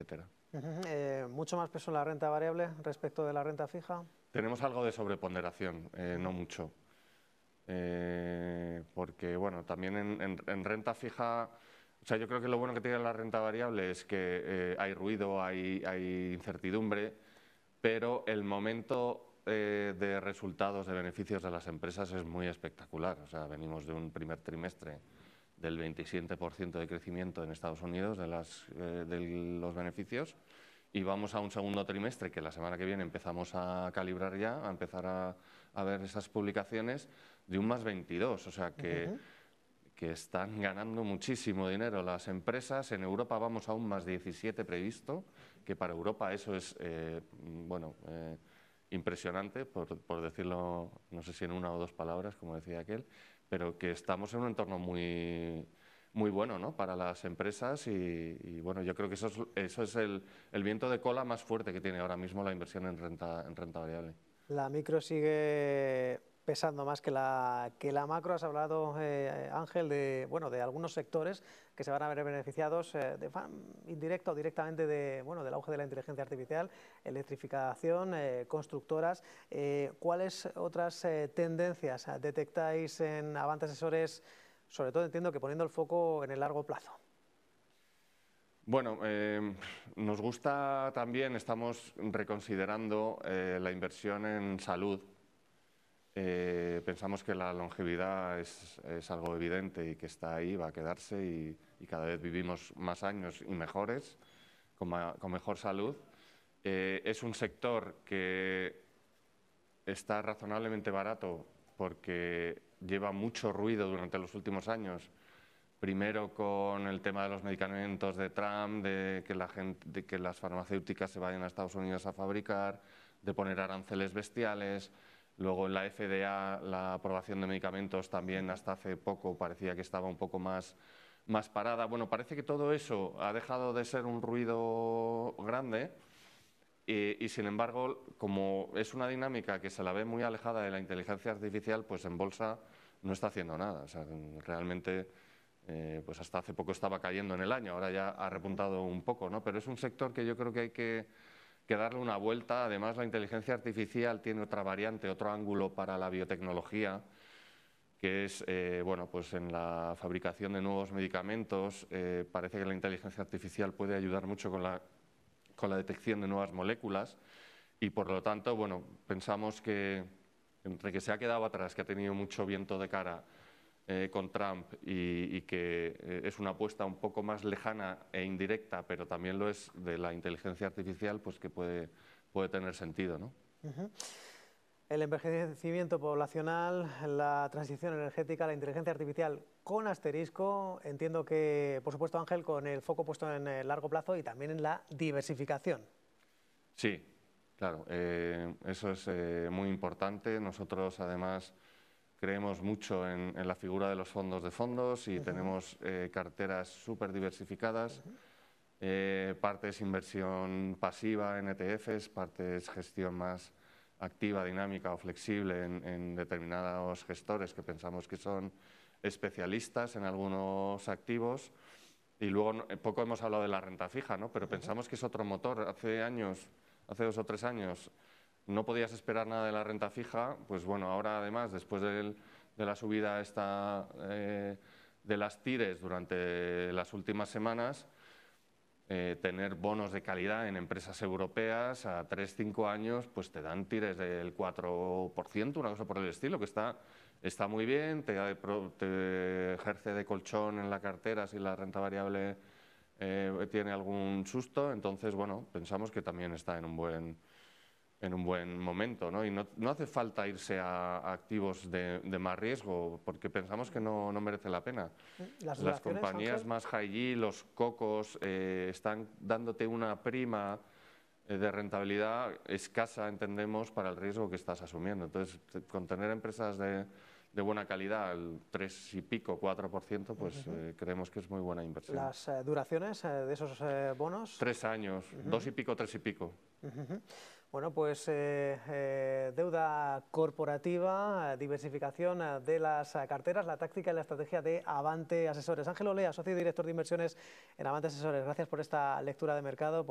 etcétera. ¿Mucho más peso en la renta variable respecto de la renta fija? Tenemos algo de sobreponderación, no mucho. Porque, bueno, también en renta fija, o sea, yo creo que lo bueno que tiene la renta variable es que hay ruido, hay incertidumbre, pero el momento de resultados, de beneficios de las empresas es muy espectacular. O sea, venimos de un primer trimestre del 27% de crecimiento en Estados Unidos de los beneficios, y vamos a un segundo trimestre que la semana que viene empezamos a calibrar ya, a empezar a ver esas publicaciones de un más 22, o sea que están ganando muchísimo dinero las empresas. En Europa vamos a un más 17 previsto, que para Europa eso es, impresionante, por decirlo, no sé si en una o dos palabras, como decía aquel, pero que estamos en un entorno muy bueno, ¿no?, para las empresas y bueno, yo creo que eso es el viento de cola más fuerte que tiene ahora mismo la inversión en renta variable. La micro sigue pesando más que la macro. Has hablado, Ángel, de algunos sectores que se van a ver beneficiados de forma indirecta o directamente del auge de la inteligencia artificial, electrificación, constructoras. ¿Cuáles otras tendencias detectáis en Avant Asesores? Sobre todo entiendo que poniendo el foco en el largo plazo. Bueno, nos gusta también, estamos reconsiderando la inversión en salud. Pensamos que la longevidad es algo evidente y que está ahí, va a quedarse y cada vez vivimos más años y mejores, con mejor salud. Es un sector que está razonablemente barato porque lleva mucho ruido durante los últimos años. Primero con el tema de los medicamentos de Trump, de que las farmacéuticas se vayan a Estados Unidos a fabricar, de poner aranceles bestiales. Luego en la FDA la aprobación de medicamentos también hasta hace poco parecía que estaba un poco más parada. Bueno, parece que todo eso ha dejado de ser un ruido grande y sin embargo, como es una dinámica que se la ve muy alejada de la inteligencia artificial, pues en bolsa no está haciendo nada. O sea, realmente pues hasta hace poco estaba cayendo en el año, ahora ya ha repuntado un poco, ¿no? Pero es un sector que yo creo que hay que darle una vuelta. Además, la inteligencia artificial tiene otra variante, otro ángulo para la biotecnología, que es, pues en la fabricación de nuevos medicamentos. Parece que la inteligencia artificial puede ayudar mucho con la detección de nuevas moléculas y, por lo tanto, bueno, pensamos que entre que se ha quedado atrás, que ha tenido mucho viento de cara con Trump y que es una apuesta un poco más lejana e indirecta, pero también lo es de la inteligencia artificial, pues que puede tener sentido, ¿no? El envejecimiento poblacional, la transición energética, la inteligencia artificial con asterisco. Entiendo que, por supuesto, Ángel, con el foco puesto en el largo plazo y también en la diversificación. Sí, claro, eso es muy importante. Nosotros, además, creemos mucho en la figura de los fondos de fondos y tenemos carteras súper diversificadas. Parte es inversión pasiva en ETFs, parte es gestión más activa, dinámica o flexible en determinados gestores que pensamos que son especialistas en algunos activos. Y luego poco hemos hablado de la renta fija, ¿no? Pero pensamos que es otro motor. Hace 2 o 3 años, no podías esperar nada de la renta fija. Pues bueno, ahora además, después de la subida esta de las TIRES durante las últimas semanas, tener bonos de calidad en empresas europeas a 3-5 años, pues te dan TIRES del 4%, una cosa por el estilo, que está muy bien, te ejerce de colchón en la cartera si la renta variable tiene algún susto. Entonces, bueno, pensamos que también está en un buen momento, ¿no? Y no hace falta irse a activos de más riesgo, porque pensamos que no merece la pena. Las compañías más high yield, los cocos, están dándote una prima de rentabilidad escasa, entendemos, para el riesgo que estás asumiendo. Entonces, con tener empresas de buena calidad, el 3 y pico, 4%, pues creemos que es muy buena inversión. ¿Las duraciones de esos bonos? 3 años, 2 y pico, 3 y pico. Bueno, pues deuda corporativa, diversificación de las carteras, la táctica y la estrategia de Avante Asesores. Ángel Olea, socio y director de inversiones en Avante Asesores, gracias por esta lectura de mercado.